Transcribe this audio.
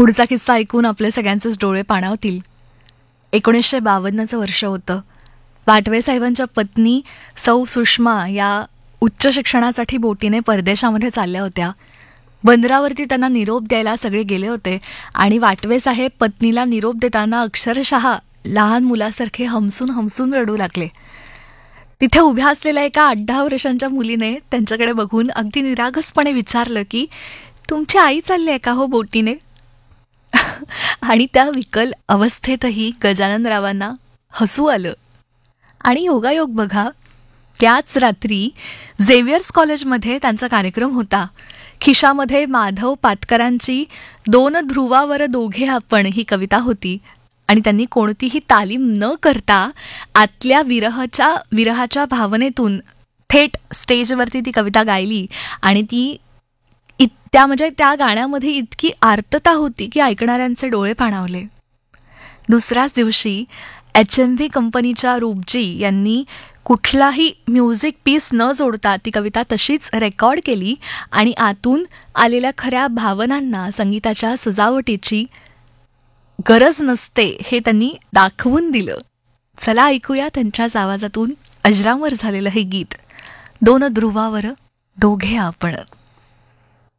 पुढचा किस्सा ऐकून आपले सगळ्यांचेच डोळे पाणावतील. 1952चं वर्ष होतं. वाटवे साहेबांच्या पत्नी सौ सुषमा या उच्च शिक्षणासाठी बोटीने परदेशामध्ये चालल्या होत्या. बंदरावरती त्यांना निरोप द्यायला सगळे गेले होते आणि वाटवे साहेब पत्नीला निरोप देताना अक्षरशः लहान मुलासारखे हमसून हमसून रडू लागले. तिथे उभ्या असलेल्या एका 8-10 वर्षांच्या मुलीने त्यांच्याकडे बघून अगदी निरागसपणे विचारलं की तुमची आई चालली आहे का हो बोटीने? आणि त्या विकल अवस्थेतही गजाननरावांना हसू आलं. आणि योगायोग बघा, त्याच रात्री झेवियर्स कॉलेजमध्ये त्यांचा कार्यक्रम होता. खिशामध्ये माधव पाटकरांची 2 ध्रुवावर दोघे आपण ही कविता होती आणि त्यांनी कोणतीही तालीम न करता आतल्या विरहाच्या भावनेतून थेट स्टेजवरती ती कविता गायली. आणि त्या गाण्यामध्ये इतकी आर्तता होती की ऐकणाऱ्यांचे डोळे पाणावले. दुसऱ्याच दिवशी HMV कंपनीच्या रूपजी यांनी कुठलाही म्युझिक पीस न जोडता ती कविता तशीच रेकॉर्ड केली आणि आतून आलेल्या खऱ्या भावनांना संगीताच्या सजावटीची गरज नसते हे त्यांनी दाखवून दिलं. चला ऐकूया त्यांच्याच आवाजातून अजरामर झालेलं हे गीत, 2 ध्रुवावर दोघे आपण.